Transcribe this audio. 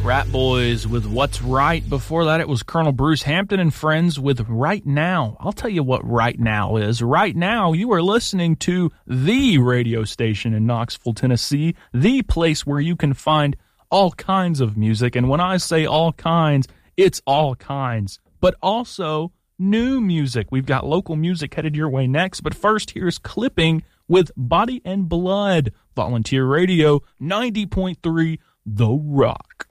Rat Boys with What's Right. Before that, it was Colonel Bruce Hampton and Friends with Right Now. I'll tell you what right now is. Right now, you are listening to the radio station in Knoxville, Tennessee, the place where you can find all kinds of music. And when I say all kinds, it's all kinds, but also new music. We've got local music headed your way next. But first, here's Clipping with Body and Blood. Volunteer Radio, 90.3 The Rock.